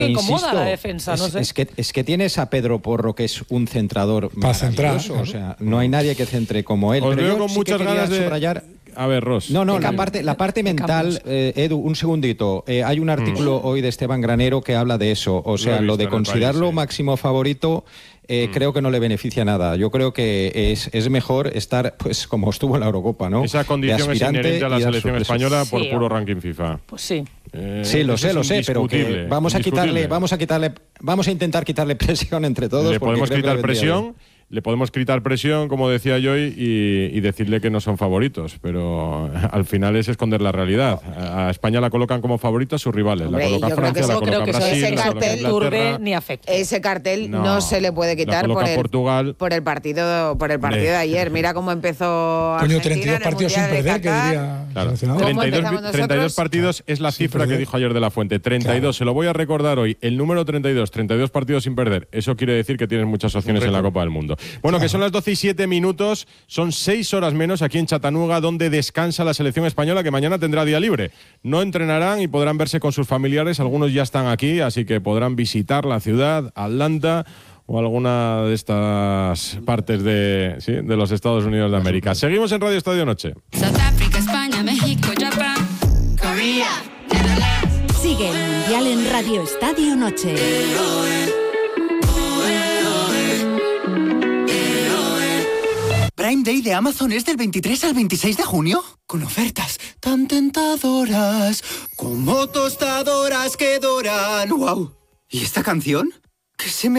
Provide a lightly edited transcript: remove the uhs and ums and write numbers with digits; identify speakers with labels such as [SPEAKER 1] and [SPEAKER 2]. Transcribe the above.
[SPEAKER 1] incomoda la defensa, no sé.
[SPEAKER 2] Es que tienes a Pedro Porro, que es un centrador maravilloso, o sea, no hay nadie que centre como él.
[SPEAKER 3] Os
[SPEAKER 2] Pero
[SPEAKER 3] veo
[SPEAKER 2] yo
[SPEAKER 3] con
[SPEAKER 2] sí
[SPEAKER 3] muchas
[SPEAKER 2] que quería
[SPEAKER 3] ganas de
[SPEAKER 2] subrayar.
[SPEAKER 3] A ver, Ros.
[SPEAKER 2] No, la parte mental, Edu, un segundito. Hay un artículo hoy de Esteban Granero que habla de eso. O sea, lo de considerarlo máximo favorito, creo que no le beneficia nada. Yo creo que es mejor estar, pues, como estuvo en la Eurocopa, ¿no?
[SPEAKER 3] Esa condición es inherente a la selección española por puro ranking FIFA.
[SPEAKER 1] Pues sí.
[SPEAKER 2] Sí, lo sé, pero que vamos a intentar quitarle presión entre todos.
[SPEAKER 3] Le podemos quitar presión. Le podemos quitar presión, como decía yo, y decirle que no son favoritos, pero al final es esconder la realidad. A España la colocan como favorito a sus rivales.
[SPEAKER 4] Hombre,
[SPEAKER 3] la coloca Francia, la coloca Brasil,
[SPEAKER 4] ese cartel
[SPEAKER 1] turbe ni afecta.
[SPEAKER 4] Ese cartel no se le puede quitar por el partido de ayer. Mira cómo empezó Argentina.
[SPEAKER 5] 32 partidos sin perder, que diría.
[SPEAKER 3] Claro. 32 partidos es la cifra que dijo ayer de la Fuente. 32, se lo voy a recordar hoy. El número 32 partidos sin perder. Eso quiere decir que tienes muchas opciones en la Copa del Mundo. Bueno, que son las 12:07, son 6 horas menos aquí en Chattanooga, donde descansa la selección española, que mañana tendrá día libre. No entrenarán y podrán verse con sus familiares, algunos ya están aquí, así que podrán visitar la ciudad, Atlanta o alguna de estas partes de los Estados Unidos de América. Seguimos en Radio Estadio Noche.
[SPEAKER 6] South Africa, España, México, Japón, Corea, Netherlands.
[SPEAKER 7] Sigue el Mundial en Radio Estadio Noche.
[SPEAKER 8] Prime Day de Amazon es del 23 al 26 de junio, con ofertas tan tentadoras como tostadoras que doran. ¡Wow! ¿Y esta canción? ¿Qué se me